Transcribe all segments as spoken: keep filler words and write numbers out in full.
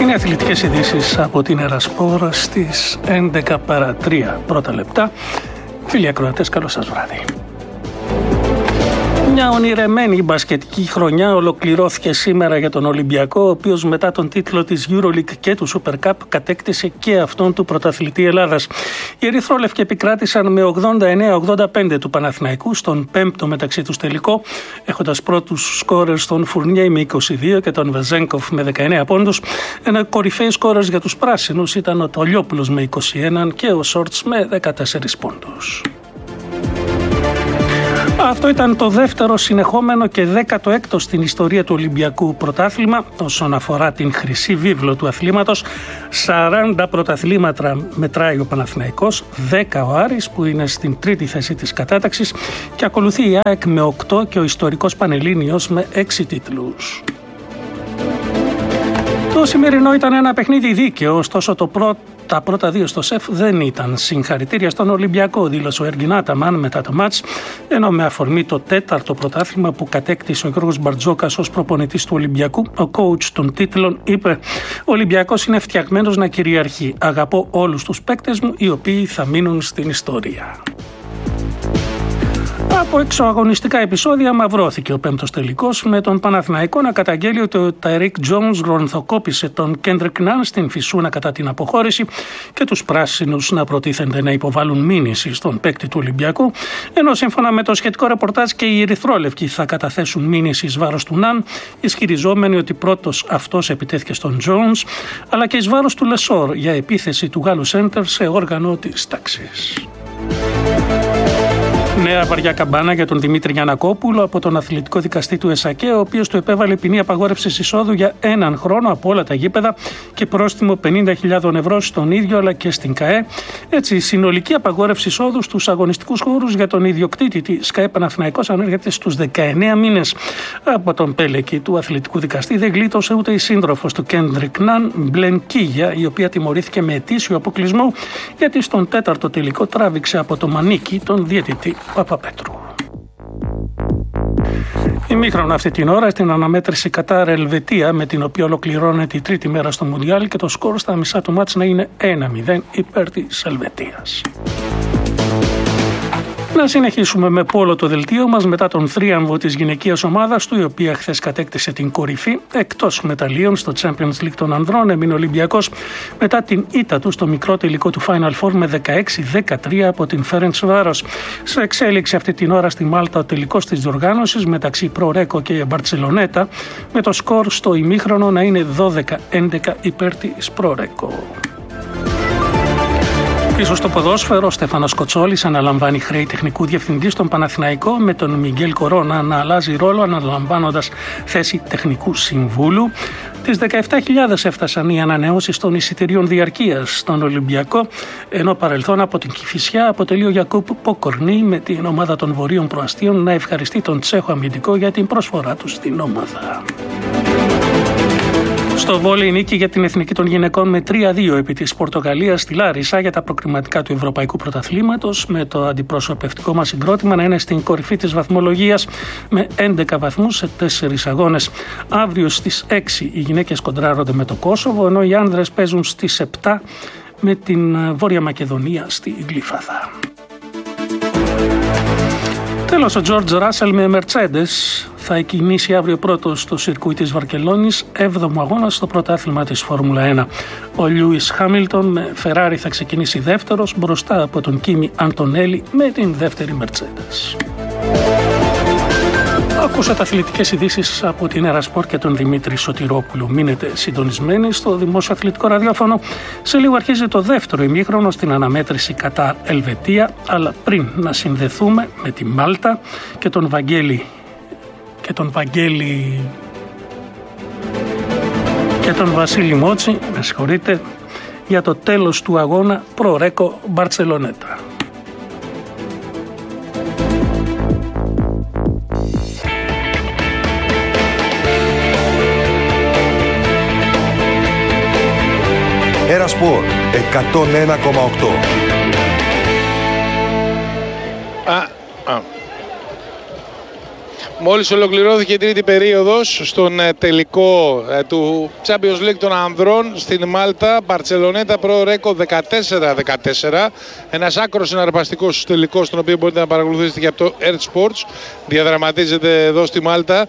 Είναι αθλητικές ειδήσεις από την Ερασπόρ στις έντεκα παρά τρία πρώτα λεπτά. Φίλοι ακροατές, καλό σας βράδυ. Μια ονειρεμένη μπασκετική χρονιά ολοκληρώθηκε σήμερα για τον Ολυμπιακό, ο οποίος μετά τον τίτλο της EuroLeague και του Super Cup κατέκτησε και αυτόν του πρωταθλητή Ελλάδας. Οι ερυθρόλευκοι επικράτησαν με ογδόντα εννέα ογδόντα πέντε του Παναθηναϊκού στον πέμπτο μεταξύ τους τελικό, έχοντας πρώτους σκόρερς τον Φουρνιέ με είκοσι δύο και τον Βεζέγκοφ με δεκαεννέα πόντους. Ένα κορυφαίοι σκόρερς για τους πράσινους ήταν ο Τολιόπουλος με είκοσι ένα και ο Σόρτς με δεκατέσσερις πόντους. Αυτό ήταν το δεύτερο συνεχόμενο και δέκατο έκτο στην ιστορία του Ολυμπιακού πρωτάθλημα όσον αφορά την χρυσή βίβλο του αθλήματος. σαράντα πρωταθλήματα μετράει ο Παναθηναϊκός, δέκα ο Άρης που είναι στην τρίτη θέση της κατάταξης και ακολουθεί η ΑΕΚ με οκτώ και ο ιστορικός Πανελλήνιος με έξι τίτλους. Το σημερινό ήταν ένα παιχνίδι δίκαιο, ωστόσο το πρώτο τα πρώτα δύο στο ΣΕΦ δεν ήταν. Συγχαρητήρια στον Ολυμπιακό, δήλωσε ο Εργιν Άταμαν μετά το μάτς, ενώ με αφορμή το τέταρτο πρωτάθλημα που κατέκτησε ο Γιώργος Μπαρτζόκας ως προπονητής του Ολυμπιακού, ο coach των τίτλων είπε: «Ο Ολυμπιακός είναι φτιαγμένος να κυριαρχεί. Αγαπώ όλους τους παίκτες μου, οι οποίοι θα μείνουν στην ιστορία». Από εξωαγωνιστικά επεισόδια μαυρώθηκε ο πέμπτος τελικός, με τον Παναθηναϊκό να καταγγέλει ότι ο Τάιρικ Τζόουνς γρονθοκόπησε τον Κέντρικ Ναν στην Φυσούνα κατά την αποχώρηση και τους πράσινους να προτίθενται να υποβάλουν μήνυση στον παίκτη του Ολυμπιακού, ενώ σύμφωνα με το σχετικό ρεπορτάζ και οι ερυθρόλευκοι θα καταθέσουν μήνυση εις βάρος του Ναν, ισχυριζόμενοι ότι πρώτος αυτός επιτέθηκε στον Τζόουνς, αλλά και εις βάρος του Λεσόρ για επίθεση του Γάλλου Σέντερ σε όργανο της τάξης. Νέα βαριά καμπάνα για τον Δημήτρη Γιαννακόπουλο από τον αθλητικό δικαστή του ΕΣΑΚΕ, ο οποίος του επέβαλε ποινή απαγόρευσης εισόδου για έναν χρόνο από όλα τα γήπεδα και πρόστιμο πενήντα χιλιάδες ευρώ στον ίδιο αλλά και στην ΚΑΕ. Έτσι, η συνολική απαγόρευση εισόδου στους αγωνιστικούς χώρους για τον ιδιοκτήτη της ΚΑΕ Παναθηναϊκός ανέρχεται στους δεκαεννέα μήνες. Από τον πέλεκη του αθλητικού δικαστή δεν γλίτωσε ούτε η σύντροφος του Κέντρικ Ναν, Μπλεν Κίγια, η οποία τιμωρήθηκε με ετήσιο αποκλεισμό γιατί στον τέταρτο τελικό τράβηξε από το μανίκι τον διαιτητή Παπαπέτρου. Ημίχρονο αυτή την ώρα στην αναμέτρηση Κατάρ-Ελβετία, με την οποία ολοκληρώνεται η τρίτη μέρα στο Μουντιάλ, και το σκορ στα μισά του μάτς να είναι ένα μηδέν υπέρ της Ελβετίας. Να συνεχίσουμε με πόλο το δελτίο μας μετά τον θρίαμβο της γυναικείας ομάδας του, η οποία χθες κατέκτησε την κορυφή. Εκτός μεταλλίων στο Champions League των ανδρών έμεινε ο Ολυμπιακός μετά την ήττα του στο μικρό τελικό του Final Four με δεκαέξι δεκατρία από την Φέρεντσβάρος. Σε εξέλιξη αυτή την ώρα στη Μάλτα ο τελικός της διοργάνωσης μεταξύ Προρέκο και Μπαρτσελονέτα, με το σκορ στο ημίχρονο να είναι δώδεκα έντεκα υπέρ της Προρέκο. Πίσω στο ποδόσφαιρο, ο Στέφανος Κοτσόλης αναλαμβάνει χρέη τεχνικού διευθυντή στον Παναθηναϊκό, με τον Μιγγέλ Κορώνα να αλλάζει ρόλο αναλαμβάνοντας θέση τεχνικού συμβούλου. Τις δεκαεπτά χιλιάδες έφτασαν οι ανανεώσεις των εισιτηρίων διαρκείας στον Ολυμπιακό, ενώ παρελθόν από την Κηφισιά αποτελεί ο Γιακούπ Ποκορνή με την ομάδα των Βορείων Προαστίων να ευχαριστεί τον Τσέχο αμυντικό για την προσφορά του στην ομάδα. Στο βόλεϊ νίκη για την εθνική των γυναικών με τρία δύο επί της Πορτογαλίας στη Λάρισα για τα προκριματικά του Ευρωπαϊκού Πρωταθλήματος, με το αντιπροσωπευτικό μας συγκρότημα να είναι στην κορυφή της βαθμολογίας με έντεκα βαθμούς σε τέσσερις αγώνες. Αύριο στις έξι οι γυναίκες κοντράρονται με το Κόσοβο, ενώ οι άνδρες παίζουν στις επτά με την Βόρεια Μακεδονία στη Γλύφαδα. Τέλος, ο Τζόρτζ Ράσελ με Mercedes θα εκκινήσει αύριο πρώτος στο σιρκούι της Βαρκελόνης, έβδομο αγώνα στο πρωτάθλημα της Φόρμουλα ένα. Ο Λιούις Χάμιλτον με Φεράρι θα ξεκινήσει δεύτερος μπροστά από τον Κίμι Αντονέλη με την δεύτερη Mercedes. Ακούσατε αθλητικές ειδήσεις από την Ερασπόρ και τον Δημήτρη Σωτηρόπουλο. Μείνετε συντονισμένοι στο δημόσιο αθλητικό ραδιόφωνο. Σε λίγο αρχίζει το δεύτερο ημίχρονο στην αναμέτρηση κατά Ελβετία, αλλά πριν να συνδεθούμε με τη Μάλτα και τον Βαγγέλη και τον Βαγγέλη και τον Βασίλη Μότσι, με συγχωρείτε, για το τέλος του αγώνα Προρέκο Μπαρτσελονέτα. Ερασπόρ εκατόν ένα κόμμα οκτώ. Α, α. Μόλις ολοκληρώθηκε η τρίτη περίοδος στον τελικό του Champions League των ανδρών στην Μάλτα. Μπαρτσελονέτα Pro Recco δεκατέσσερα δεκατέσσερα. Ένας άκρος συναρπαστικός τελικός, τον οποίο μπορείτε να παρακολουθήσετε και από το Earth Sports. Διαδραματίζεται εδώ στη Μάλτα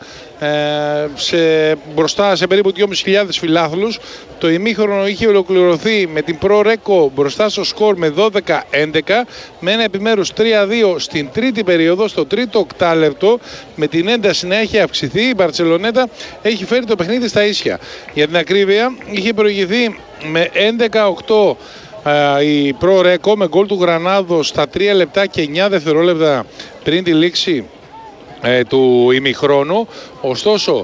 σε, μπροστά σε περίπου δυόμισι χιλιάδες φιλάθλους. Το ημίχρονο είχε ολοκληρωθεί με την Pro Recco μπροστά στο σκορ με δώδεκα έντεκα, με ένα επιμέρους τρία δύο στην τρίτη περίοδο. Στο τρίτο οκτάλεπτο, με την ένταση να έχει αυξηθεί, η Μπαρτσελονέτα έχει φέρει το παιχνίδι στα ίσια. Για την ακρίβεια, είχε προηγηθεί με έντεκα οκτώ η Pro Recco με γκολ του Γρανάδο στα τρία λεπτά και εννιά δευτερόλεπτα πριν τη λήξη ε, του ημιχρόνου. Ωστόσο,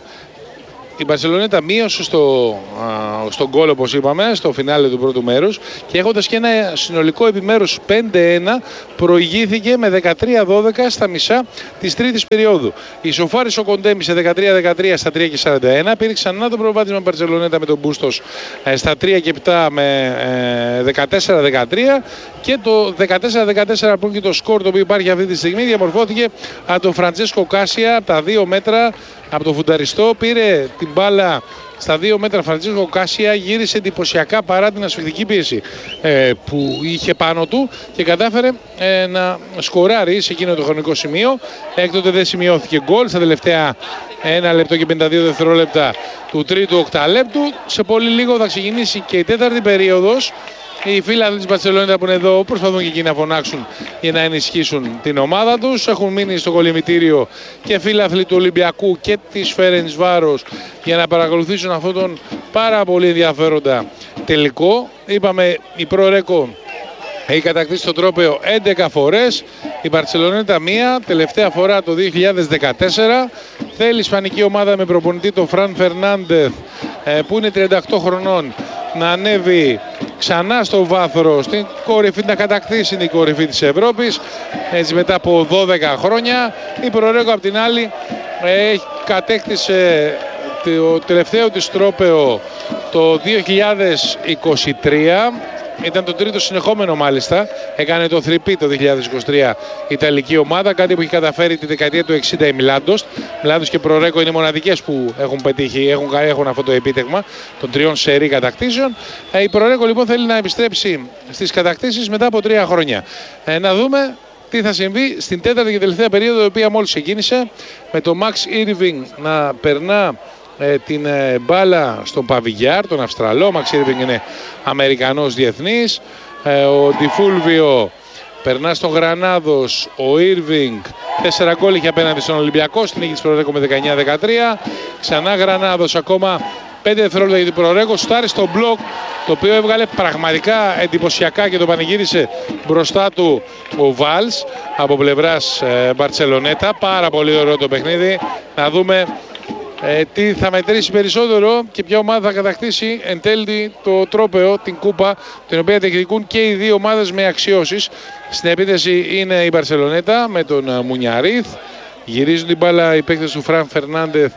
η Μπαρσελονέτα μείωσε στο, α, στον γκολ, όπως είπαμε, στο φινάλε του πρώτου μέρους, και έχοντας και ένα συνολικό επιμέρους πέντε ένα, προηγήθηκε με δεκατρία δώδεκα στα μισά της τρίτης περίοδου. Ισοφάρισε ο Κοντέμι σε δεκατρία δεκατρία στα τρία και σαράντα ένα. Πήρε ξανά το προβάδισμα Μπαρσελονέτα με τον Μπούστος ε, στα τρία και επτά με ε, δεκατέσσερα δεκατρία, και το δεκατέσσερα δεκατέσσερα που είναι και το σκορ το οποίο υπάρχει αυτή τη στιγμή διαμορφώθηκε από τον Φραντσέσκο Κάσια τα δύο μέτρα από το φουνταριστό. Πήρε την μπάλα στα δύο μέτρα Φραντσέσκο Κάσια, γύρισε εντυπωσιακά παρά την ασφυκτική πίεση ε, που είχε πάνω του, και κατάφερε ε, να σκοράρει σε εκείνο το χρονικό σημείο. Έκτοτε δεν σημειώθηκε γκολ στα τελευταία ένα λεπτό και πενήντα δύο δευτερόλεπτα του τρίτου οκταλέπτου. Σε πολύ λίγο θα ξεκινήσει και η τέταρτη περίοδος. Οι φίλοι της Μπαρσελόνης που είναι εδώ προσπαθούν και εκεί να φωνάξουν για να ενισχύσουν την ομάδα τους. Έχουν μείνει στο κολυμβητήριο και φίλαθλοι του Ολυμπιακού και της Φερεντσβάρος για να παρακολουθήσουν αυτόν τον πάρα πολύ ενδιαφέροντα τελικό. Είπαμε, η Pro Recco έχει κατακτήσει το τρόπαιο έντεκα φορές, η Μπαρτσελονέτα μία, τελευταία φορά το δύο χιλιάδες δεκατέσσερα. Θέλει η ισπανική ομάδα με προπονητή τον Φραν Φερνάντεθ, που είναι τριάντα οκτώ χρονών, να ανέβει ξανά στο βάθρο, στην κορυφή, να κατακτήσει την κορυφή της Ευρώπης, έτσι μετά από δώδεκα χρόνια. Η Pro Recco απ' την άλλη ε, κατέκτησε το τελευταίο της τρόπαιο το δύο χιλιάδες είκοσι τρία. Ήταν το τρίτο συνεχόμενο μάλιστα. Έκανε το θρυπή το δύο χιλιάδες είκοσι τρία η Ιταλική ομάδα, κάτι που έχει καταφέρει τη δεκαετία του εξήντα η Μιλάντος. Μιλάντος και Pro Recco είναι οι μοναδικές που έχουν πετύχει, έχουν, έχουν αυτό το επίτευγμα των τριών σερί κατακτήσεων. Ε, η Pro Recco λοιπόν θέλει να επιστρέψει στις κατακτήσεις μετά από τρία χρόνια. Ε, να δούμε τι θα συμβεί στην τέταρτη και τελευταία περίοδο, η οποία μόλις ξεκίνησε, με το Max Irving να περνά Ε, την ε, μπάλα στον Παβιγιάρ, τον Αυστραλό. Μαξ Ήρβινγκ είναι Αμερικανός διεθνής. ε, ο Ντιφούλβιο περνά στον Γρανάδος. Ο Ήρβινγκ τέσσερα γκολ είχε απέναντι στον Ολυμπιακό στην νίκη της Pro Recco με δεκαεννιά δεκατρία. Ξανά Γρανάδος, ακόμα πέντε δευτερόλεπτα για την Pro Recco. Στάρει στο μπλοκ, το οποίο έβγαλε πραγματικά εντυπωσιακά και το πανηγύρισε μπροστά του ο Βάλς από πλευράς ε, Μπαρτσελονέτα. Πάρα πολύ ωραίο το παιχνίδι. Να δούμε Ε, τι θα μετρήσει περισσότερο και ποια ομάδα θα κατακτήσει εν τέλει το τρόπαιο, την κούπα, την οποία διεκδικούν και οι δύο ομάδες με αξιώσεις. Στην επίθεση είναι η Μπαρσελονέτα με τον Μουνιαρίθ. Γυρίζουν την μπάλα οι παίκτες του Φραν Φερνάντεθ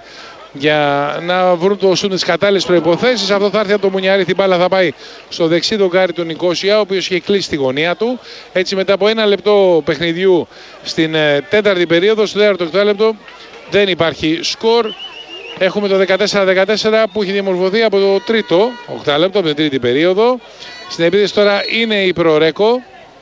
για να βρουν το σούν τις κατάλληλες προϋποθέσεις. Αυτό θα έρθει από το Μουνιαρίθ. Η μπάλα θα πάει στο δεξί δοκάρι του Νικόσια, ο οποίος είχε κλείσει τη γωνία του. Έτσι, μετά από ένα λεπτό παιχνιδιού στην ε, τέταρτη περίοδο, στο τέταρτο οκτάλεπτο δεν υπάρχει σκορ. Έχουμε το δεκατέσσερα δεκατέσσερα που έχει διαμορφωθεί από το τρίτο οκτάλεπτο, από την τρίτη περίοδο. Στην επίθεση τώρα είναι η Pro Recco.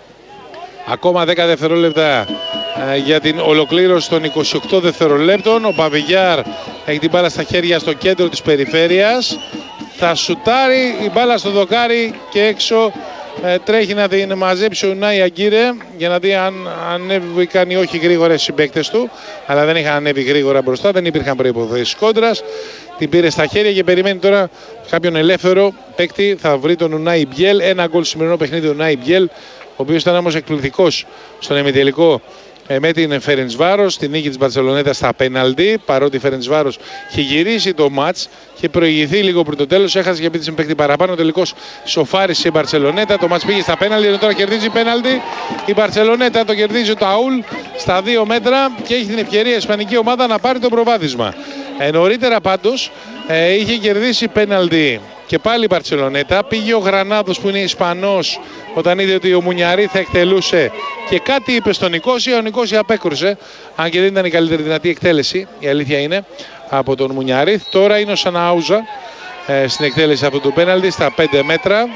Ακόμα δέκα δευτερόλεπτα ε, για την ολοκλήρωση των είκοσι οκτώ δευτερολέπτων. Ο Παβιγιάρ έχει την μπάλα στα χέρια στο κέντρο της περιφέρειας. Θα σουτάρει η μπάλα στο δοκάρι και έξω. Ε, τρέχει να την μαζέψει ο Νάι Αγκύρε για να δει αν ανέβηκαν ή όχι γρήγορα οι συμπαίκτες του, αλλά δεν είχαν ανέβει γρήγορα μπροστά, δεν υπήρχαν προϋποθέσεις κόντρας. Την πήρε στα χέρια και περιμένει τώρα κάποιον ελεύθερο παίκτη. Θα βρει τον Ουνάι Μπιέλ. Ένα γκολ σημερινό παιχνίδι ο Ουνάι Μπιέλ, ο οποίος ήταν όμως εκπληκτικός στον ημιτελικό με την Φερεντσβάρος, στη νίκη της Μπαρσελονέτα στα πέναλτι. Παρότι η Φερεντσβάρος είχε γυρίσει το μάτς και προηγηθεί λίγο πριν το τέλος, έχασε και πήδησε παίκτη παραπάνω. Τελικώς σοφάρισε η Μπαρσελονέτα. Το μάτς πήγε στα πέναλτι, ενώ τώρα κερδίζει πέναλτι. Η Μπαρσελονέτα το κερδίζει το Αούλ στα δύο μέτρα και έχει την ευκαιρία η ισπανική ομάδα να πάρει το προβάδισμα. Ε, νωρίτερα πάντως ε, είχε κερδίσει πέναλτι Και πάλι η Μπαρτσελονέτα. Πήγε ο Γρανάδος που είναι Ισπανός όταν είδε ότι ο Μουνιαρί θα εκτελούσε και κάτι είπε στον Νικόσια. Ο Νικόσια απέκρουσε, αν και δεν ήταν η καλύτερη δυνατή εκτέλεση, η αλήθεια είναι, από τον Μουνιαρί. Τώρα είναι ο Σαναούζα ε, στην εκτέλεση αυτού του πέναλτι στα πέντε μέτρα.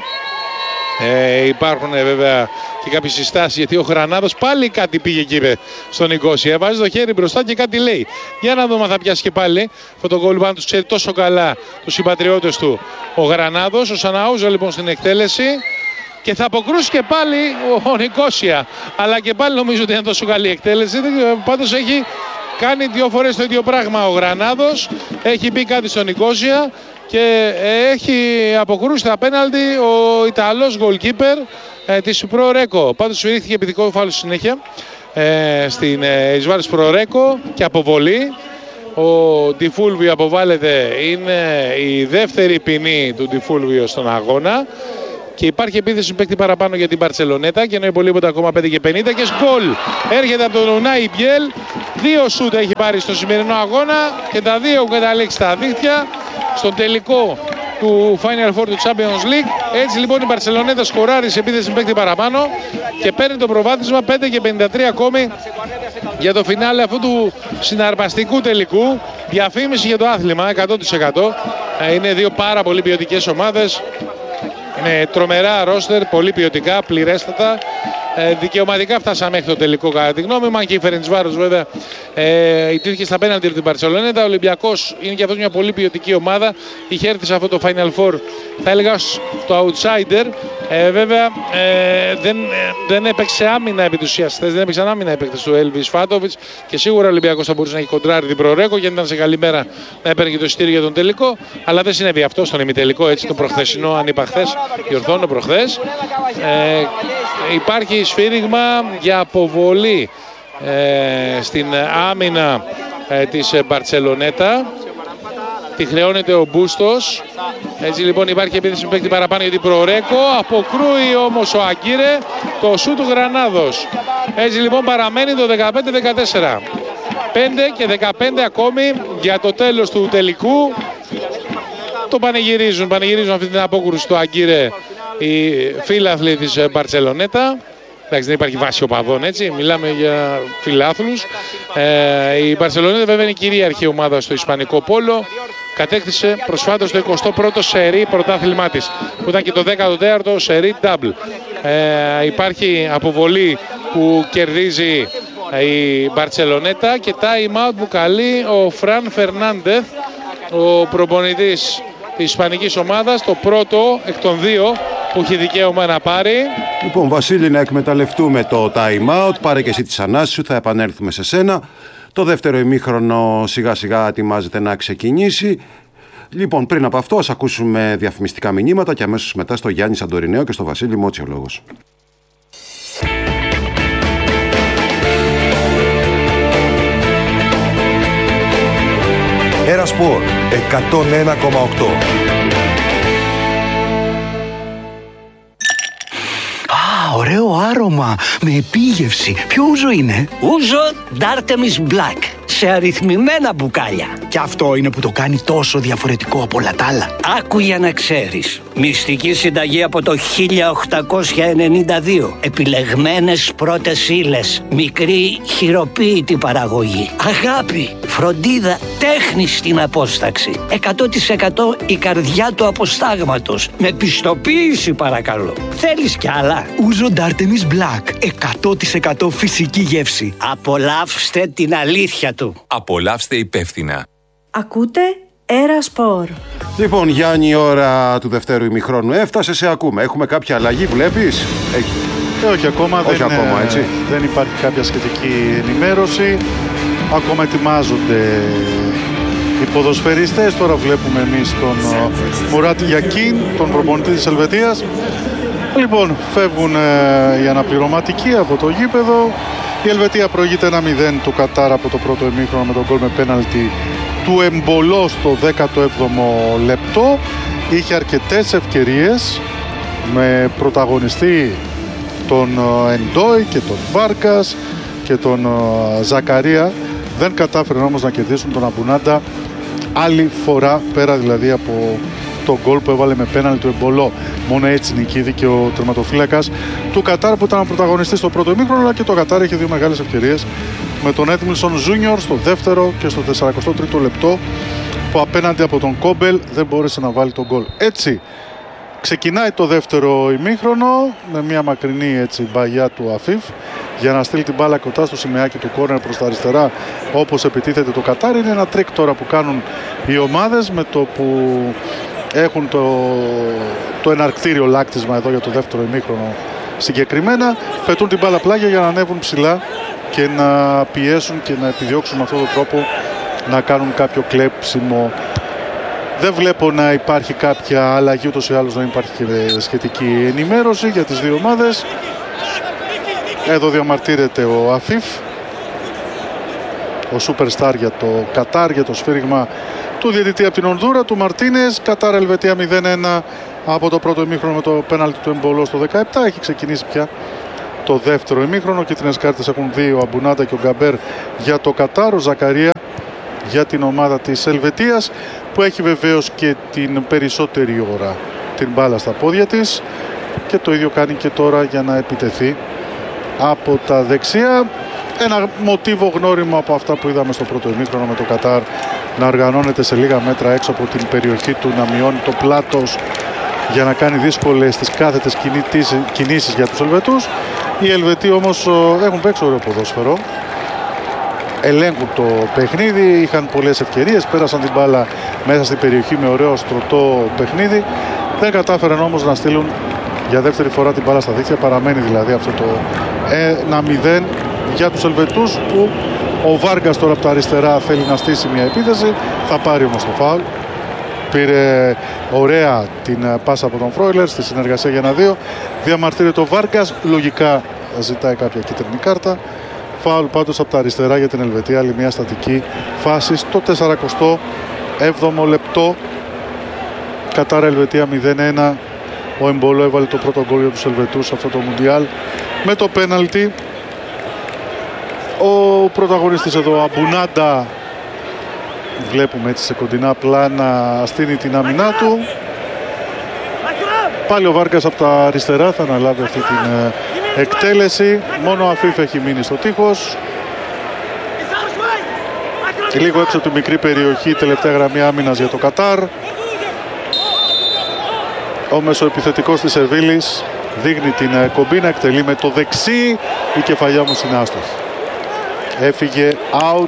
Ε, υπάρχουν ε, βέβαια και κάποιες συστάσεις, γιατί ο Γρανάδος πάλι κάτι πήγε εκεί στον Νικόσια. Βάζει το χέρι μπροστά και κάτι λέει. Για να δούμε αν θα πιάσει και πάλι αυτό το γκολ που αν τους ξέρει τόσο καλά τους συμπατριώτες του ο Γρανάδος. Ο Σαναούζα λοιπόν στην εκτέλεση. Και θα αποκρούσει και πάλι ο, ο Νικόσια. Αλλά και πάλι νομίζω ότι είναι τόσο καλή εκτέλεση. Πάντως έχει κάνει δύο φορές το ίδιο πράγμα ο Γρανάδος. Έχει πει κάτι στον Νικόσια και έχει αποκρούσει τα πέναλτι ο Ιταλός goalkeeper ε, της Προρέκο. Πάντως σφυρίχθηκε επιθετικό φάουλ στη συνέχεια ε, στην ε, εις βάρος Προρέκο και αποβολή. Ο Ντιφούλβιο αποβάλλεται, είναι η δεύτερη ποινή του Ντιφούλβιο στον αγώνα. Και υπάρχει επίθεση παίκτη παραπάνω για την Μπαρτσελονέτα και ενώ υπολείπονται ακόμα πέντε και πενήντα και γκολ έρχεται από τον Ουνάι Μπιέλ. Δύο σούτ έχει πάρει στο σημερινό αγώνα και τα δύο έχουν καταλήξει στα δίχτυα στον τελικό του Final Four του Champions League. Έτσι λοιπόν η Μπαρτσελονέτα σκοράρει σε επίθεση παίκτη παραπάνω και παίρνει το προβάδισμα πέντε και πενήντα τρία ακόμη για το φινάλε αυτού του συναρπαστικού τελικού. Διαφήμιση για το άθλημα εκατό τοις εκατό. Είναι δύο πάρα πολύ ποιοτικές ομάδες με τρομερά ρόστερ, πολύ ποιοτικά, πληρέστατα. Ε, δικαιωματικά φτάσαμε μέχρι το τελικό κατά τη γνώμη μου. Αν και η Φερεντσβάρος βέβαια ε, ιτήθηκε στα πέναλτι από την Μπαρτσελονέτα. Ο Ολυμπιακός είναι και αυτό μια πολύ ποιοτική ομάδα. Είχε έρθει σε αυτό το Final Four, θα έλεγα στο outsider. Ε, βέβαια ε, δεν, δεν έπαιξε άμυνα επί τους ουσιαστές, δεν έπαιξαν άμυνα επέκτες του Έλβις Φάτοβιτς και σίγουρα ο Ολυμπιακός θα μπορούσε να έχει κοντράρει την Προρέκο και αν ήταν σε καλή μέρα να έπαιρνε και το εισιτήριο για τον τελικό. Αλλά δεν συνέβη αυτό στον ημιτελικό, έτσι τον προχθεσινό, αν είπα χθες, διορθώνω προχθές. Ε, υπάρχει σφύριγμα για αποβολή ε, στην άμυνα ε, της Μπαρτσελονέτα. Τη χρεώνεται ο Μπούστος. Έτσι λοιπόν υπάρχει επίθεση παίκτη παραπάνω για την Προρέκο. Αποκρούει όμως ο Αγκύρε το σου του Γρανάδος. Έτσι λοιπόν παραμένει το δεκαπέντε δεκατέσσερα. πέντε και δεκαπέντε ακόμη για το τέλος του τελικού. Το πανηγυρίζουν, πανηγυρίζουν αυτή την απόκρουση του Αγκύρε οι φίλαθλοι της Μπαρτσελονέτα. Εντάξει, δεν υπάρχει βάση οπαδών, έτσι. Μιλάμε για φιλάθλους. Ε, η Μπαρσελονέτα βέβαια είναι η κυρίαρχη ομάδα στο ισπανικό πόλο. Κατέκτησε προσφάτως το εικοστό πρώτο σερί πρωτάθλημά της, που ήταν και το δέκατο τέταρτο σερί double. Ε, υπάρχει αποβολή που κερδίζει η Μπαρσελονέτα και time out που καλεί ο Φραν Φερνάντεθ, ο προπονητής της ισπανικής ομάδας, το πρώτο εκ των δύο που έχει δικαίωμα να πάρει. Λοιπόν, Βασίλη, να εκμεταλλευτούμε το time out. Πάρε και εσύ τις ανάσεις σου, θα επανέλθουμε σε σένα. Το δεύτερο ημίχρονο σιγά σιγά ετοιμάζεται να ξεκινήσει. Λοιπόν, πριν από αυτό, ας ακούσουμε διαφημιστικά μηνύματα και αμέσως μετά στο Γιάννη Σαντορινέο και στο Βασίλη Μότσιο λόγος. Ερασπορ εκατόν ένα κόμμα οκτώ. Α, ωραίο άρωμα με επίγευση. Ποιο ούζο είναι? Ούζο D'Artemis Black, σε αριθμημένα μπουκάλια. Και αυτό είναι που το κάνει τόσο διαφορετικό από όλα τα άλλα. Άκου για να ξέρεις. Μυστική συνταγή από το χίλια οκτακόσια ενενήντα δύο. Επιλεγμένες πρώτες ύλες. Μικρή χειροποίητη παραγωγή. Αγάπη, φροντίδα, τέχνη στην απόσταξη. εκατό τοις εκατό η καρδιά του αποστάγματος. Με πιστοποίηση παρακαλώ. Θέλεις κι άλλα? Ούζο D'Artemis Black. εκατό τοις εκατό φυσική γεύση. Απολαύστε την αλήθεια του. Απολαύστε υπεύθυνα. Ακούτε Ερασπορ. Λοιπόν, Γιάννη, η ώρα του δευτέρου ημιχρόνου έφτασε, σε ακούμε. Έχουμε κάποια αλλαγή, βλέπεις? Έχει. Ε, όχι ακόμα, όχι δεν, ακόμα έτσι. δεν υπάρχει κάποια σχετική ενημέρωση. Ακόμα ετοιμάζονται οι ποδοσφαιριστές. Τώρα βλέπουμε εμείς τον Μουράτ Γιακίν, τον προπονητή της Ελβετίας. Λοιπόν, φεύγουν ε, οι αναπληρωματικοί από το γήπεδο. Η Ελβετία προηγείται ένα μηδέν του Κατάρ από το πρώτο ημίχρονο με τον γκολ με πέναλτι του Εμπολό στο δέκατο έβδομο λεπτό. Είχε αρκετές ευκαιρίες με πρωταγωνιστή τον Εντόι και τον Βάρκας και τον Ζακαρία. Δεν κατάφεραν όμως να κερδίσουν τον Αμπουνάντα άλλη φορά, πέρα δηλαδή από το γκολ που έβαλε με πέναλτι του Εμπολό. Μόνο έτσι νικήθηκε ο τερματοφύλακας του Κατάρ που ήταν ο πρωταγωνιστής στο πρώτο ημίχρονο, αλλά και το Κατάρ είχε δύο μεγάλες ευκαιρίες με τον Έτμιλσον Ζούνιορ στο δεύτερο και στο τεσσαρακοστό τρίτο λεπτό, που απέναντι από τον Κόμπελ δεν μπόρεσε να βάλει τον γκολ. Έτσι ξεκινάει το δεύτερο ημίχρονο με μια μακρινή έτσι μπαγιά του Αφίφ για να στείλει την μπάλα κοντά στο σημαίακι του κόρνερ προς τα αριστερά, όπως επιτίθεται το Κατάρ. Είναι ένα τρίκ τώρα που κάνουν οι ομάδες με το που έχουν το, το εναρκτήριο λάκτισμα εδώ για το δεύτερο ημίχρονο συγκεκριμένα. Πετούν την μπάλα πλάγια για να ανέβουν ψηλά και να πιέσουν και να επιδιώξουν με αυτόν τον τρόπο να κάνουν κάποιο κλέψιμο. Δεν βλέπω να υπάρχει κάποια αλλαγή, ούτως ή άλλως δεν υπάρχει και σχετική ενημέρωση για τις δύο ομάδες. Εδώ διαμαρτύρεται ο Αφίφ, ο Superstar για το Κατάρ, για το σφύριγμα του διαιτητή από την Ονδούρα, του Μαρτίνες. Κατάρ Ελβετία μηδέν ένα από το πρώτο ημίχρονο με το πέναλτι του Εμπολό στο δεκαεπτά. Έχει ξεκινήσει πια το δεύτερο ημίχρονο. Κίτρινες κάρτες έχουν δει ο Αμπουνάντα και ο Γκαμπέρ για το Κατάρ, ο Ζακαρία για την ομάδα της Ελβετίας, που έχει βεβαίως και την περισσότερη ώρα την μπάλα στα πόδια της, και το ίδιο κάνει και τώρα για να επιτεθεί από τα δεξιά. Ένα μοτίβο γνώριμο από αυτά που είδαμε στο πρώτο ημίχρονο, με το Κατάρ να οργανώνεται σε λίγα μέτρα έξω από την περιοχή του, να μειώνει το πλάτος για να κάνει δύσκολες τις κάθετες κινήσεις για τους Ελβετούς. Οι Ελβετοί όμως έχουν παίξει ωραίο ποδόσφαιρο, ελέγχουν το παιχνίδι, είχαν πολλές ευκαιρίες, πέρασαν την μπάλα μέσα στην περιοχή με ωραίο στρωτό παιχνίδι. Δεν κατάφεραν όμως να στείλουν για δεύτερη φορά την μπάλα στα δίχτυα. Παραμένει δηλαδή αυτό το ένα μηδέν για τους Ελβετούς, που ο Βάργκας τώρα από τα αριστερά θέλει να στήσει μια επίθεση, θα πάρει όμως το φάουλ. Πήρε ωραία την πάσα από τον Φρόιλερ στη συνεργασία για ένα δύο. Διαμαρτύρεται ο Βάργκας, λογικά ζητάει κάποια κίτρινη κάρτα. Φάουλ πάντως από τα αριστερά για την Ελβετία. Άλλη μια στατική φάση στο τεσσαρακοστό έβδομο λεπτό. Κατάρ Ελβετία μηδέν ένα. Ο Εμπολό έβαλε το πρώτο γκολ για τους Ελβετούς σε αυτό το Μουντιάλ με το πέναλτι. Ο πρωταγωνιστής εδώ, Αμπουνάντα, βλέπουμε έτσι σε κοντινά πλάνα, στείνει την άμυνά του. Πάλι ο Βάργκας από τα αριστερά θα αναλάβει αυτή την εκτέλεση. Μόνο ο Αφίφ έχει μείνει στο τείχος. Λίγο έξω από τη μικρή περιοχή, τελευταία γραμμή άμυνας για το Κατάρ. Ο μεσοεπιθετικός της Σεβίλης δείχνει την κομπίνα, εκτελεί με το δεξί, η κεφαλιά όμως είναι άστοχη. Έφυγε out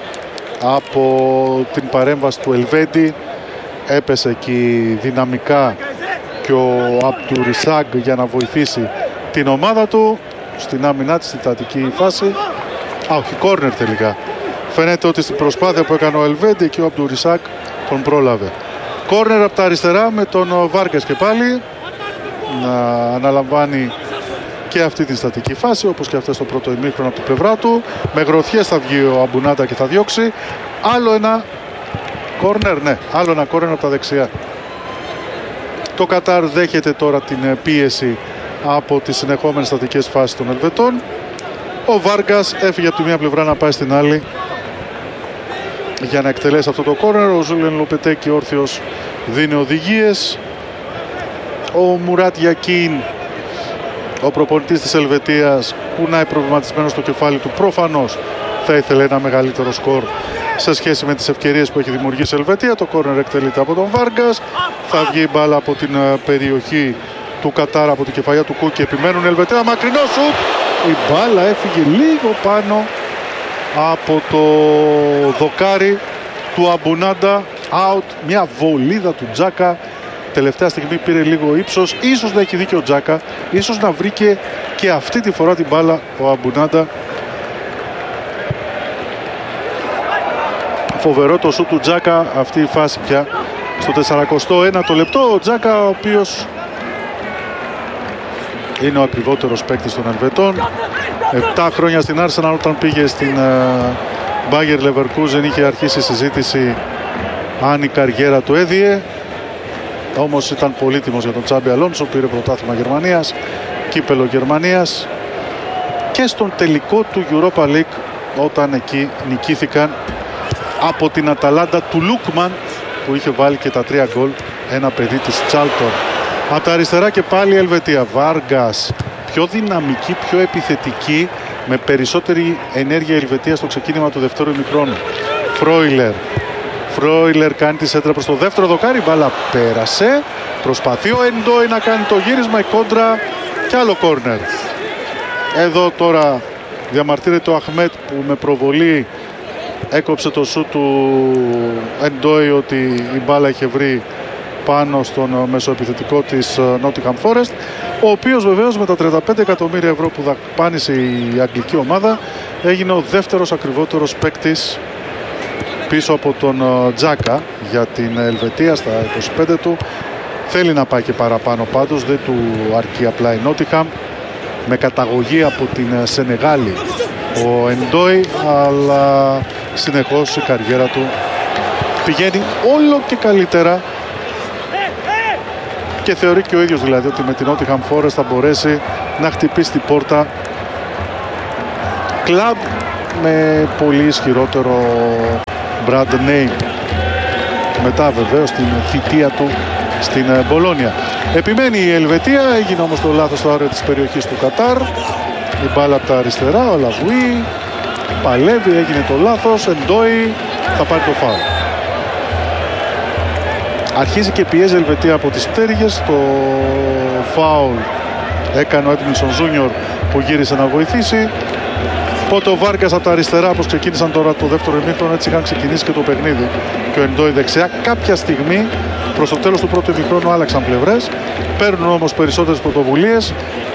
από την παρέμβαση του Ελβέντη, έπεσε εκεί δυναμικά και ο Αμπτουρισάγκ για να βοηθήσει την ομάδα του στην άμυνά της, στην τατική φάση. Α, όχι, κόρνερ τελικά. Φαίνεται ότι στην προσπάθεια που έκανε ο Ελβέντη και ο Αμπτουρισάγκ τον πρόλαβε. Κόρνερ από τα αριστερά με τον Βάργκας και πάλι να αναλαμβάνει και αυτή τη στατική φάση, όπως και αυτές στο πρώτο ημίχρονο από την πλευρά του. Με γροθιές θα βγει ο Αμπουνάντα και θα διώξει. Άλλο ένα κόρνερ, ναι, άλλο ένα κόρνερ από τα δεξιά. Το Κατάρ δέχεται τώρα την πίεση από τις συνεχόμενες στατικές φάσεις των Ελβετών. Ο Βάργκας έφυγε από τη μία πλευρά να πάει στην άλλη για να εκτελέσει αυτό το κόρνερ. Ο Ζούλιαν Λοπετέκη όρθιος δίνει οδηγίες. Ο Μουράτ Γιακίν, ο προπονητής της Ελβετίας, κουνάει προβληματισμένο στο κεφάλι του. Προφανώς θα ήθελε ένα μεγαλύτερο σκορ σε σχέση με τις ευκαιρίες που έχει δημιουργήσει η Ελβετία. Το κόρνερ εκτελείται από τον Βάργκας. Θα βγει η μπάλα από την περιοχή του Κατάρ, από την κεφαλιά του Κούκη. Επιμένουν η Ελβετία. Μακρινό σουτ. Η μπάλα έφυγε λίγο πάνω από το δοκάρι του Αμπουνάντα. Out. Μια βολίδα του Τζάκα. Τελευταία στιγμή πήρε λίγο ύψος. Ίσως να έχει δίκιο ο Τζάκα. Ίσως να βρήκε και αυτή τη φορά την μπάλα ο Αμπουνάντα. Φοβερό το σουτ του Τζάκα. Αυτή η φάση πια στο τεσσαρακοστό ένατο λεπτό. Ο Τζάκα, ο οποίος είναι ο ακριβότερος παίκτης των Ελβετών. Επτά χρόνια στην Arsenal, όταν πήγε στην Bayer Leverkusen είχε αρχίσει η συζήτηση αν η καριέρα του έδιε. Όμως ήταν πολύτιμος για τον Τσάμπι Αλόνσο, πήρε πρωτάθλημα Γερμανίας, κύπελο Γερμανίας και στον τελικό του Europa League, όταν εκεί νικήθηκαν από την Αταλάντα του Λούκμαν, που είχε βάλει και τα τρία γκολ ένα παιδί της Τσάλτον. Από τα αριστερά και πάλι η Ελβετία. Βάργκας, πιο δυναμική, πιο επιθετική, με περισσότερη ενέργεια η Ελβετία στο ξεκίνημα του δεύτερου ημιχρόνου. Φρόιλερ. Φρόιλερ κάνει τη σέντρα προς το δεύτερο δοκάρι. Μπάλα πέρασε. Προσπαθεί ο Εντόι να κάνει το γύρισμα. Η κόντρα κι άλλο κόρνερ. Εδώ τώρα διαμαρτύρεται ο Αχμέτ που με προβολή έκοψε το σούτ του Εντόι ότι η μπάλα είχε βρει πάνω στον μεσοεπιθετικό της Nottingham Forest, ο οποίος βεβαίως με τα τριάντα πέντε εκατομμύρια ευρώ που δαπάνησε η αγγλική ομάδα έγινε ο δεύτερος ακριβότερος παίκτης πίσω από τον Τζάκα για την Ελβετία στα είκοσι πέντε του. Θέλει να πάει και παραπάνω πάντως, δεν του αρκεί απλά η Nottingham, με καταγωγή από την Σενεγάλη ο Εντόι, αλλά συνεχώς η καριέρα του πηγαίνει όλο και καλύτερα και θεωρεί και ο ίδιος δηλαδή ότι με την Nottingham Forest θα μπορέσει να χτυπήσει την πόρτα κλαμπ με πολύ ισχυρότερο brand name μετά βεβαίως την θητεία του στην Μπολόνια. Επιμένει η Ελβετία, έγινε όμως το λάθος στο άριο της περιοχής του Κατάρ. Η μπάλα από τα αριστερά, ο Λαβουί παλεύει, έγινε το λάθος. Εντόι θα πάρει το φάουλ. Αρχίζει και πιέζει η Ελβετία από τις πτέρυγες. Το φάουλ έκανε ο Έντμινσον Ζούνιορ που γύρισε να βοηθήσει. Οπότε ο Βάργκας από τα αριστερά, όπως ξεκίνησαν τώρα το δεύτερο ημίχρονο, έτσι είχαν ξεκινήσει και το παιχνίδι. Και ο Εντόι δεξιά. Κάποια στιγμή προς το τέλος του πρώτου ημίχρονου άλλαξαν πλευρές. Παίρνουν όμως περισσότερες πρωτοβουλίες.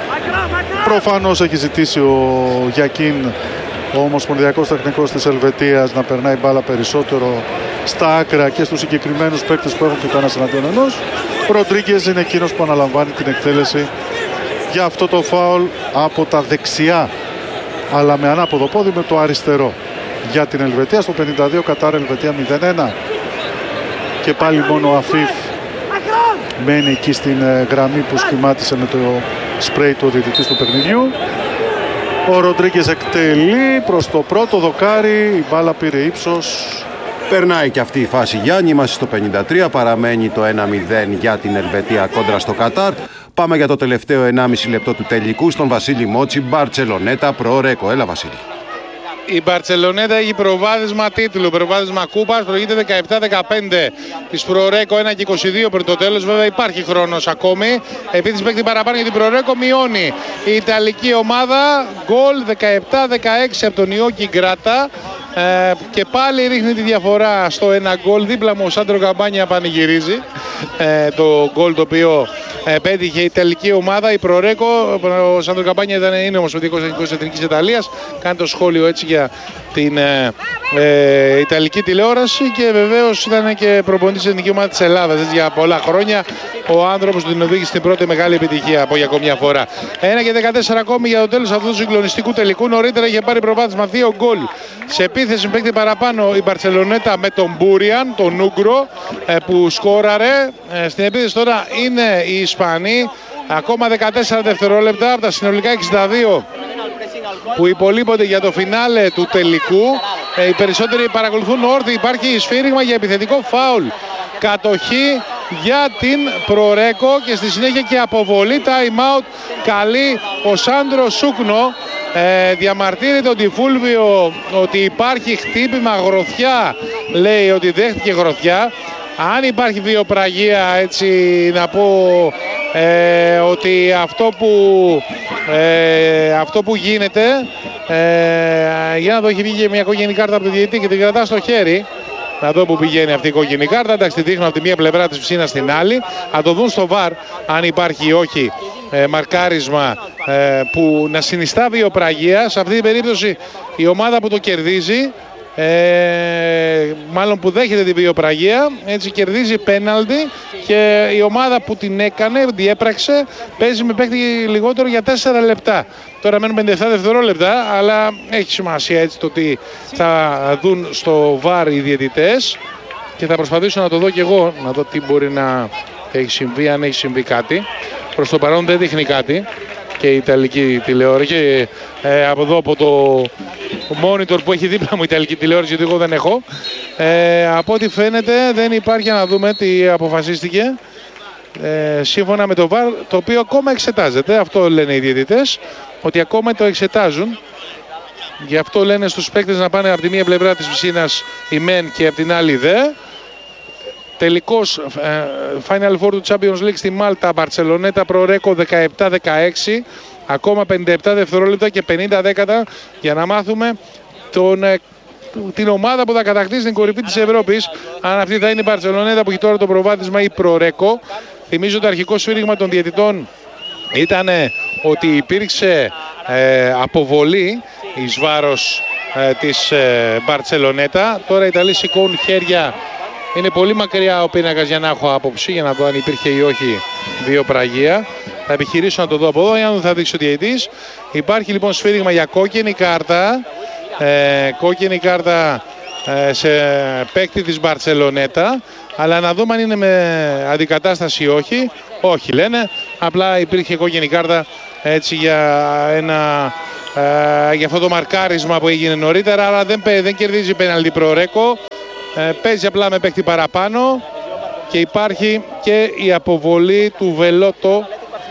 Προφανώς έχει ζητήσει ο Γιακίν, ο ομοσπονδιακός τεχνικός της Ελβετίας, να περνάει μπάλα περισσότερο στα άκρα και στους συγκεκριμένους παίκτες που έχουν και κανένα εναντίον ενός. Ο Ροντρίγκες είναι εκείνος που αναλαμβάνει την εκτέλεση για αυτό το φάουλ από τα δεξιά, αλλά με ανάποδο πόδι με το αριστερό για την Ελβετία. Στο πενήντα δύο Κατάρ Ελβετία μηδέν ένα. Και πάλι μόνο ο Αφίφ μένει εκεί στην γραμμή που σχημάτισε με το σπρέι του διαιτητής του παιχνιδιού. Ο Ροντρίγκες εκτελεί προς το πρώτο δοκάρι, η μπάλα πήρε ύψος. Περνάει και αυτή η φάση, Γιάννη. Είμαστε στο πενήντα τρία, παραμένει το ένα μηδέν για την Ελβετία κόντρα στο Κατάρ. Πάμε για το τελευταίο ενάμιση λεπτό του τελικού στον Βασίλη Μότσι. Μπαρτσελονέτα προ Ρέκο. Έλα Βασίλη. Η Μπαρτσελονέτα έχει προβάδισμα τίτλου, προβάδισμα κούπας, προηγείται δεκαεπτά δεκαπέντε της Προρέκο, ένα και είκοσι δύο πριν το τέλος. Βέβαια υπάρχει χρόνος ακόμη. Επίθεση παίκτη παραπάνω για την Προρέκο, μειώνει η Ιταλική ομάδα. Γκολ δεκαεπτά δεκαέξι από τον Ιόκι Γκράτα. Ε, και πάλι ρίχνει τη διαφορά στο ένα γκολ. Δίπλα μου ο Σάντρο Καμπάνια πανηγυρίζει ε, το γκολ το οποίο ε, πέτυχε η Ιταλική ομάδα. Η Προρέκο, ο Σάντρο Καμπάνια ήταν, είναι ομοσπονδιακός εθνικός Εθνικής Ιταλίας. Κάνει το σχόλιο έτσι για την ε, ε, Ιταλική τηλεόραση και βεβαίως ήταν και προπονητής της εθνικής ομάδας της Ελλάδας έτσι, για πολλά χρόνια. Ο άνθρωπος που την οδήγησε στην πρώτη μεγάλη επιτυχία από για ακόμη μια φορά. ένα και δεκατέσσερα ακόμη για το τέλος αυτού του συγκλονιστικού τελικού. Νωρίτερα είχε πάρει προβάδισμα δύο γκολ. Σε επίθεση παίκτη παραπάνω η Μπαρτσελονέτα με τον Μπούριαν, τον Ούγκρο που σκόραρε. Στην επίθεση τώρα είναι οι Ισπανοί. Ακόμα δεκατέσσερα δευτερόλεπτα από τα συνολικά εξήντα δύο που υπολείπονται για το φινάλε του τελικού. Οι περισσότεροι παρακολουθούν όρθιοι. Υπάρχει σφύριγμα για επιθετικό φάουλ. Κατοχή για την Προρέκο και στη συνέχεια και αποβολή. Time out καλεί ο Σάντρο Σούκνο. Ε, διαμαρτύρεται ο Ντιφούλβιο ότι υπάρχει χτύπημα, γροθιά. Λέει ότι δέχτηκε γροθιά. Αν υπάρχει βιοπραγία, έτσι να πω ε, ότι αυτό που, ε, αυτό που γίνεται, ε, για να δω, έχει βγει και μια κόκκινη κάρτα από τη διαιτητή και την κρατά στο χέρι. Να δω που πηγαίνει αυτή η κόκκινη κάρτα. Εντάξει, τη δείχνουν από τη μία πλευρά της ψήνας στην άλλη. Να το δουν στο βαρ αν υπάρχει ή όχι ε, μαρκάρισμα ε, που να συνιστά βιοπραγία. Σε αυτή την περίπτωση η ομάδα που το κερδίζει, Ε, μάλλον που δέχεται τη βιοπραγία, έτσι κερδίζει πέναλτι και η ομάδα που την έκανε, διέπραξε, παίζει με παίκτη λιγότερο για τέσσερα λεπτά. Τώρα μένουν πενήντα επτά δευτερόλεπτα, αλλά έχει σημασία έτσι το ότι θα δουν στο βαρ οι διαιτητές και θα προσπαθήσω να το δω και εγώ, να δω τι μπορεί να έχει συμβεί, αν έχει συμβεί κάτι. Προς το παρόν δεν δείχνει κάτι και η Ιταλική τηλεόραση και ε, από εδώ από το monitor που έχει δίπλα μου η Ιταλική τηλεόραση, γιατί εγώ δεν έχω. Ε, από ό,τι φαίνεται δεν υπάρχει, να δούμε τι αποφασίστηκε. Ε, σύμφωνα με το βαρ, το οποίο ακόμα εξετάζεται. Αυτό λένε οι διαιτητές, ότι ακόμα το εξετάζουν. Γι' αυτό λένε στους παίκτες να πάνε από τη μία πλευρά της πισίνας η μεν και από την άλλη η δε. Τελικός ε, Final Four του Champions League στη Μάλτα, Μπαρτσελονέτα Προρέκο δεκαεπτά δεκαέξι. Ακόμα πενήντα επτά δευτερόλεπτα και πενήντα δέκατα για να μάθουμε τον, ε, την ομάδα που θα κατακτήσει την κορυφή της Ευρώπης. Αν αυτή θα είναι η Μπαρτσελονέτα που έχει τώρα το προβάδισμα ή Προρέκο. Θυμίζω το αρχικό σφύριγμα των διαιτητών ήταν ότι υπήρξε ε, αποβολή εις βάρος ε, της ε, Μπαρτσελονέτα. Τώρα οι Ιταλοί σηκώνουν χέρια. Είναι πολύ μακριά ο πίνακας για να έχω άποψη, για να δω αν υπήρχε ή όχι βιοπραγία. Θα επιχειρήσω να το δω από εδώ, αν δεν θα δείξει ο διαιτητής. Υπάρχει λοιπόν σφύριγμα για κόκκινη κάρτα. Ε, κόκκινη κάρτα ε, σε παίκτη της Μπαρτσελονέτα. Αλλά να δούμε αν είναι με αντικατάσταση ή όχι. Όχι λένε, απλά υπήρχε κόκκινη κάρτα έτσι για, ένα, ε, για αυτό το μαρκάρισμα που έγινε νωρίτερα. Αλλά δεν, δεν κερδίζει πέναλτι Προρέκο. Ε, παίζει απλά με παίκτη παραπάνω και υπάρχει και η αποβολή του Βελότο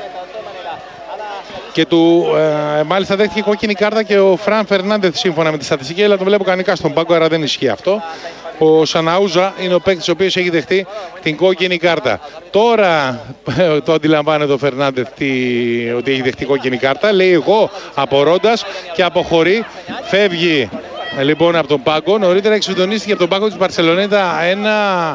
και του, ε, μάλιστα δέχτηκε κόκκινη κάρτα και ο Φραν Φερνάντεθ σύμφωνα με τη στατιστική, αλλά το βλέπω κανονικά στον πάγκο, άρα δεν ισχύει αυτό. Ο Σαναούζα είναι ο παίκτης ο οποίος έχει δεχτεί την κόκκινη κάρτα. Τώρα το αντιλαμβάνεται ο Φερνάντεθ ότι έχει δεχτεί κόκκινη κάρτα, λέει εγώ απορώντας και αποχωρεί, φεύγει λοιπόν από τον πάγκο. Νωρίτερα εξφυντονίστηκε από τον πάγκο της Μπαρτσελονέτα ένα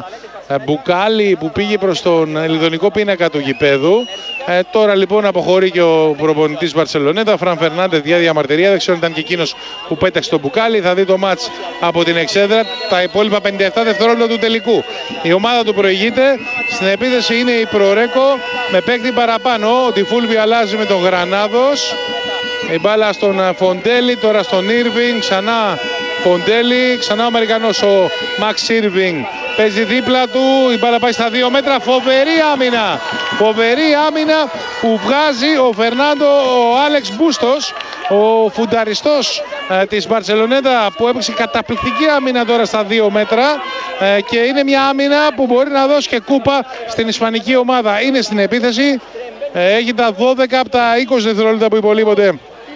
μπουκάλι που πήγε προς τον ελιδονικό πίνακα του γηπέδου. Ε, τώρα λοιπόν αποχωρεί και ο προπονητής Μπαρτσελονέτα, ο Φραν Φερνάντεθ, για διαμαρτυρία. Δεν ξέρω αν ήταν και εκείνος που πέταξε το μπουκάλι. Θα δει το μάτς από την εξέδρα. Τα υπόλοιπα πενήντα επτά δευτερόλεπτα του τελικού. Η ομάδα του προηγείται. Στην επίθεση είναι η Προρέκο με παίκτη παραπάνω. Ο Τιφούλβι αλλάζει με τον Γρανάδος. Η μπάλα στον Φοντέλη, τώρα στον Ήρβινγκ, ξανά Φοντέλη, ξανά ο Αμερικανός ο Μαξ Ήρβινγκ. Παίζει δίπλα του, η μπάλα πάει στα δύο μέτρα, φοβερή άμυνα. Φοβερή άμυνα που βγάζει ο Φερνάντο, ο Άλεξ Μπούστος, ο φουνταριστός ε, της Μπαρτσελονέτα που έπαιξε καταπληκτική άμυνα τώρα στα δύο μέτρα ε, και είναι μια άμυνα που μπορεί να δώσει και κούπα στην ισπανική ομάδα. Είναι στην επίθεση, ε, έχει τα δώδεκα από τα είκοσι δευτερόλεπτα που υπολείπονται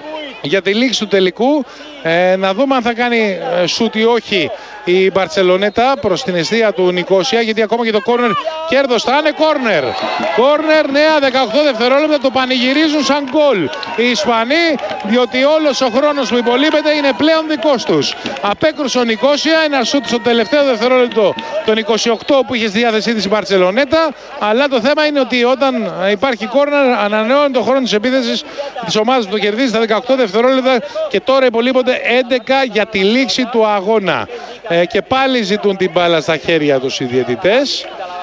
για τη λήξη του τελικού. Ε, να δούμε αν θα κάνει ε, σούτ ή όχι η Μπαρτσελονέτα προς την αιστεία του Νικόσια, γιατί ακόμα και το κόρνερ κέρδος θα είναι κόρνερ. Κόρνερ, νέα δεκαοκτώ δευτερόλεπτα, το πανηγυρίζουν σαν γκολ οι Ισπανοί, διότι όλος ο χρόνος που υπολείπεται είναι πλέον δικός τους. Απέκρουσε ο Νικόσια, ένα σούτ στο τελευταίο δευτερόλεπτο τον είκοσι οκτώ που είχε στη διάθεσή της η Μπαρτσελονέτα, αλλά το θέμα είναι ότι όταν υπάρχει κόρνερ ανανεώνει το χρόνο της επίθεσης της ομάδας που το κερδίζει στα δεκαοκτώ δευτερόλεπτα και τώρα υπολείπονται έντεκα για τη λήξη του αγώνα. Ε, και πάλι ζητούν την μπάλα στα χέρια τους οι διαιτητές.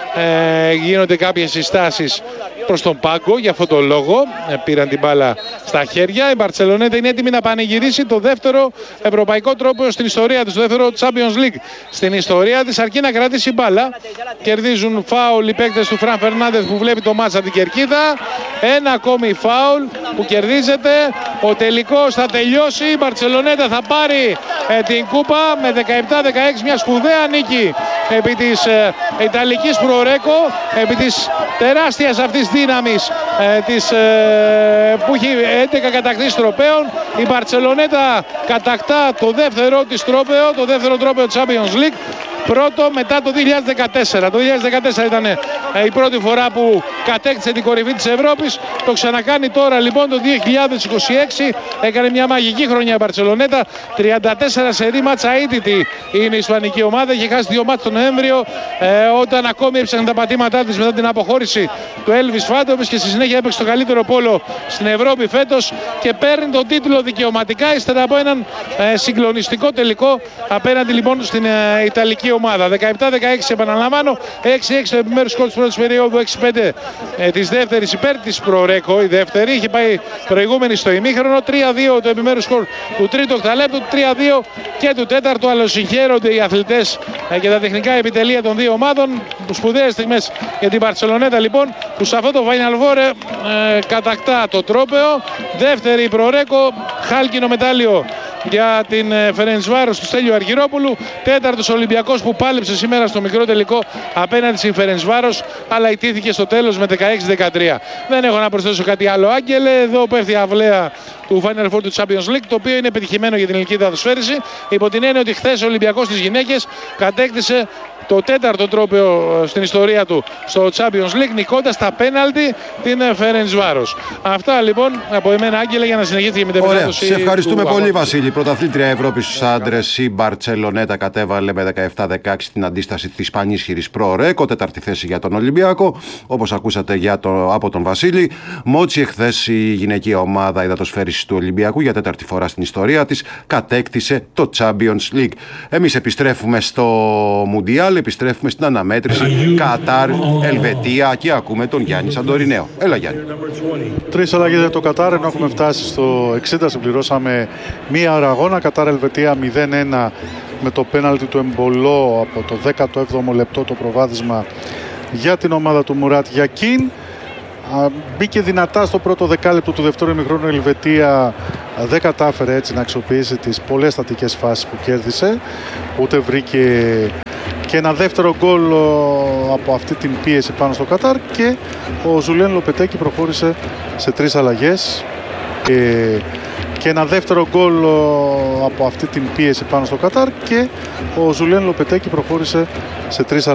Ε, γίνονται κάποιες συστάσεις προς τον πάγκο για αυτόν τον λόγο. Ε, πήραν την μπάλα στα χέρια. Η Μπαρτσελονέτα είναι έτοιμη να πανηγυρίσει το δεύτερο ευρωπαϊκό τρόπο στην ιστορία της, το δεύτερο Champions League στην ιστορία της, αρκεί να κρατήσει μπάλα. Κερδίζουν φάουλ οι παίκτες του Φραν Φερνάντεθ που βλέπει το μάτσα την κερκίδα. Ένα ακόμη φάουλ που κερδίζεται. Ο τελικός θα τελειώσει. Η Μπαρτσελονέτα θα πάρει ε, την κούπα με δεκαεπτά δεκαέξι, μια σπουδαία νίκη επί της ε, Ιταλικής Προρέκο, επί της τεράστιας αυτής δύναμης ε, της, ε, που έχει έντεκα κατακτήσεις τροπαίων. Η Μπαρτσελονέτα κατακτά το δεύτερο της τρόπαιο, το δεύτερο τρόπαιο Champions League. Πρώτο μετά το δύο χιλιάδες δεκατέσσερα. Το δύο χιλιάδες δεκατέσσερα ήταν ε, η πρώτη φορά που κατέκτησε την κορυφή της Ευρώπης. Το ξανακάνει τώρα λοιπόν το δύο χιλιάδες είκοσι έξι. Έκανε μια μαγική χρονιά η Μπαρτσελονέτα. τριάντα τέσσερα σερί μάτσα αίτητη είναι η ισπανική ομάδα. Είχε χάσει δύο μάτς τον Νοέμβριο ε, όταν ακόμη έψαχνε τα πατήματά της μετά την αποχώρηση του Έλβις Φάντοβιτς και στη συνέχεια έπαιξε το καλύτερο πόλο στην Ευρώπη φέτος και παίρνει τον τίτλο δικαιωματικά ύστερα από έναν ε, συγκλονιστικό τελικό απέναντι λοιπόν στην ε, Ιταλική ομάδα. δεκαεπτά δεκαέξι επαναλαμβάνω, έξι έξι το επιμέρους σκορ της πρώτης περίοδου, έξι πέντε ε, της δεύτερης υπέρ της Προρέκο. Η δεύτερη είχε πάει προηγούμενη στο ημίχρονο, τρία δύο το επιμέρους σκορ του τρίτου οκταλέπτου, τρία δύο και του τέταρτου. Αλλοσυγχαίρονται οι αθλητές ε, και τα τεχνικά επιτελεία των δύο ομάδων. Σπουδαίες στιγμές για την Μπαρτσελονέτα λοιπόν που σε αυτό το Final Four ε, κατακτά το τρόπαιο. Δεύτερη η Προρέκο, χάλκινο μετάλλιο για την Φερεντσβάρος του Στέλιου Αργυρόπουλου. Τέταρτος Ολυμπιακός που πάλεψε σήμερα στο μικρό τελικό απέναντι στην Φερεντσβάρος, αλλά ιτήθηκε στο τέλος με δεκαέξι δεκατρία. Δεν έχω να προσθέσω κάτι άλλο, Άγγελε. Εδώ πέφτει η αυλαία του Final Four του Champions League, το οποίο είναι πετυχημένο για την ελληνική ποδοσφαίριση, υπό την έννοια ότι χθες ο Ολυμπιακός στις γυναίκες κατέκτησε το τέταρτο τρόπαιο στην ιστορία του στο Champions League, νικώντας τα πέναλτι την Φερεντσβάρος. Αυτά λοιπόν από εμένα, Άγγελε, για να συνεχίσετε με την επανάσταση. Σε ευχαριστούμε πολύ, αγώνα. Βασίλη. Πρωταθλήτρια Ευρώπης στους άντρες, η Μπαρτσελονέτα κατέβαλε με δεκαεπτά δεκαέξι την αντίσταση της πανίσχυρης Pro Ρέκο, τέταρτη θέση για τον Ολυμπιακό, όπως ακούσατε για το, από τον Βασίλη. Μότσι, εχθές η γυναικεία ομάδα υδατοσφαίρισης του Ολυμπιακού για τέταρτη φορά στην ιστορία της κατέκτησε το Champions League. Εμείς επιστρέφουμε στο Μουντιάλ. Επιστρέφουμε στην αναμέτρηση Κατάρ, Ελβετία και ακούμε τον Γιάννη Σαντορινέο. Έλα, Γιάννη. Τρεις αλλαγές για το Κατάρ, ενώ έχουμε φτάσει στο εξήντα. Συμπληρώσαμε μία ώρα αγώνα. Κατάρ Ελβετία μηδέν ένα με το πέναλτι του Εμπολό από το δέκατο έβδομο λεπτό, το προβάδισμα για την ομάδα του Μουράτ Γιακίν. Μπήκε δυνατά στο πρώτο δεκάλεπτο του δεύτερου ημιχρόνου. Η Ελβετία δεν κατάφερε έτσι να αξιοποιήσει τις πολλές στατικές φάσεις που κέρδισε, ούτε βρήκε και ένα δεύτερο γκολ από αυτή την πίεση πάνω στο Κατάρ, και ο Ζουλιέν Λοπετέκη προχώρησε σε τρεις αλλαγές και, και ένα δεύτερο γκολ από αυτή την πίεση πάνω στο Κατάρ, και ο Ζουλιέν Λοπετέκη προχώρησε σε τρεις αλλαγές.